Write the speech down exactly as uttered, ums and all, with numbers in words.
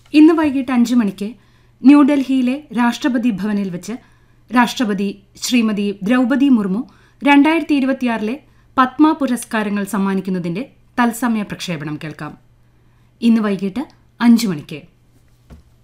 ഇന്ന് വൈകിട്ട് അഞ്ചു മണിക്ക് ന്യൂഡൽഹിയിലെ രാഷ്ട്രപതി ഭവനിൽ വെച്ച് രാഷ്ട്രപതി ശ്രീമതി ദ്രൗപദി മുർമു രണ്ടായിരത്തി ഇരുപത്തിയാറിലെ പത്മ പുരസ്കാരങ്ങൾ സമ്മാനിക്കുന്നതിന്റെ തത്സമയ പ്രക്ഷേപണം കേൾക്കാം. ഇന്ന് വൈകിട്ട് അഞ്ചു മണിക്ക്